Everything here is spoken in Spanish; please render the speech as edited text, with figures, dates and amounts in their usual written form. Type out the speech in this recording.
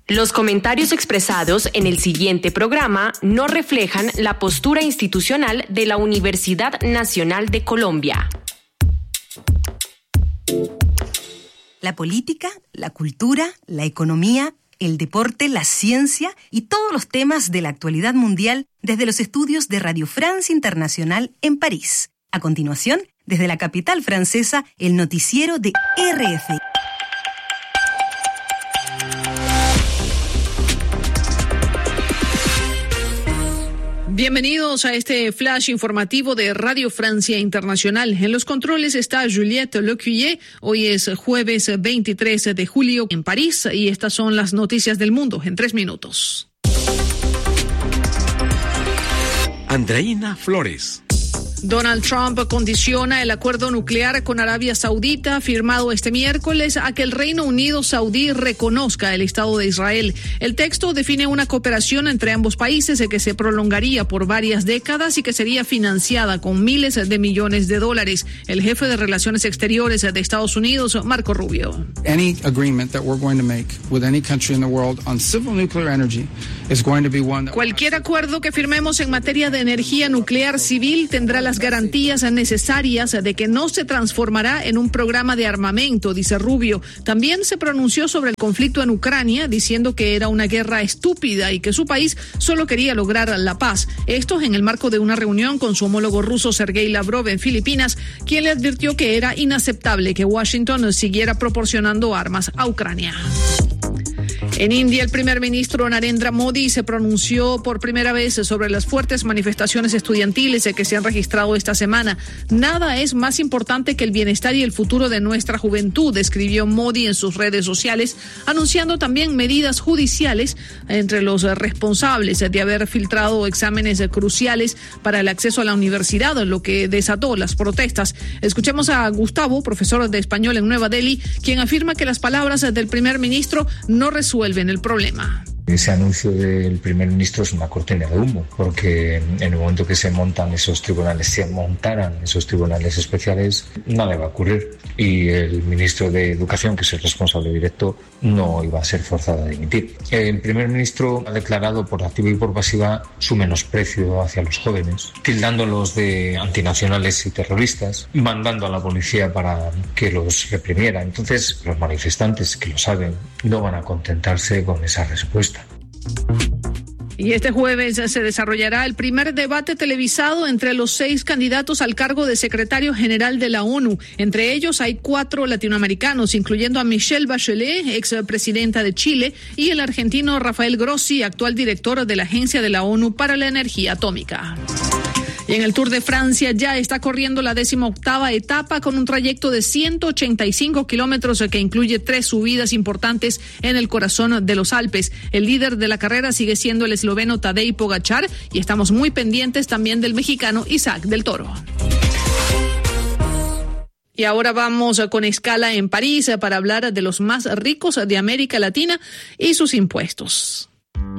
Los comentarios expresados en el siguiente programa no reflejan la postura institucional de la Universidad Nacional de Colombia. La política, la cultura, la economía, el deporte, la ciencia y todos los temas de la actualidad mundial desde los estudios de Radio France Internacional en París. A continuación, desde la capital francesa, el noticiero de RFI. Bienvenidos a este flash informativo de Radio Francia Internacional. En los controles está Juliette Lecuyer. Hoy es jueves 23 de julio en París y estas son las noticias del mundo en 3 minutos. Andreina Flores. Donald Trump condiciona el acuerdo nuclear con Arabia Saudita firmado este miércoles a que el Reino Unido Saudí reconozca el Estado de Israel. El texto define una cooperación entre ambos países que se prolongaría por varias décadas y que sería financiada con miles de millones de dólares. El jefe de Relaciones Exteriores de Estados Unidos, Marco Rubio. Any agreement that we're going to make with any country in the world on civil nuclear energy is going to be one that... Cualquier acuerdo que firmemos en materia de energía nuclear civil tendrá las garantías necesarias de que no se transformará en un programa de armamento, dice Rubio. También se pronunció sobre el conflicto en Ucrania, diciendo que era una guerra estúpida y que su país solo quería lograr la paz. Esto en el marco de una reunión con su homólogo ruso Sergei Lavrov en Filipinas, quien le advirtió que era inaceptable que Washington siguiera proporcionando armas a Ucrania. En India, el primer ministro Narendra Modi se pronunció por primera vez sobre las fuertes manifestaciones estudiantiles que se han registrado esta semana. Nada es más importante que el bienestar y el futuro de nuestra juventud, escribió Modi en sus redes sociales, anunciando también medidas judiciales entre los responsables de haber filtrado exámenes cruciales para el acceso a la universidad, lo que desató las protestas. Escuchemos a Gustavo, profesor de español en Nueva Delhi, quien afirma que las palabras del primer ministro no resuelven el problema. Ese anuncio del primer ministro es una cortina de humo, porque en el momento que se montan esos tribunales, se montaran esos tribunales especiales, nada va a ocurrir. Y el ministro de Educación, que es el responsable directo, no iba a ser forzado a dimitir. El primer ministro ha declarado por activa y por pasiva su menosprecio hacia los jóvenes, tildándolos de antinacionales y terroristas, mandando a la policía para que los reprimiera. Entonces, los manifestantes, que lo saben, no van a contentarse con esa respuesta. Y este jueves se desarrollará el primer debate televisado entre los 6 candidatos al cargo de secretario general de la ONU. Entre ellos hay 4 latinoamericanos, incluyendo a Michelle Bachelet, expresidenta de Chile, y el argentino Rafael Grossi, actual director de la Agencia de la ONU para la Energía Atómica. Y en el Tour de Francia ya está corriendo la 18ª etapa con un trayecto de 185 kilómetros que incluye 3 subidas importantes en el corazón de los Alpes. El líder de la carrera sigue siendo el esloveno Tadej Pogačar y estamos muy pendientes también del mexicano Isaac del Toro. Y ahora vamos con escala en París para hablar de los más ricos de América Latina y sus impuestos.